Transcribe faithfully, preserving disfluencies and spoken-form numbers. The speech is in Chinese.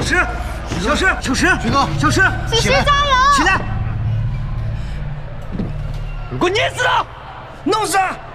石，小石，小石， 徐哥， 小石， 许石加油！ 起来！给我捏死他！弄死他！